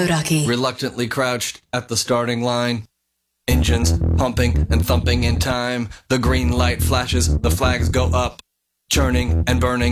Bodaki. Reluctantly crouched at the starting line. Engines pumping and thumping in time. The green light flashes, the flags go up. Churning and burning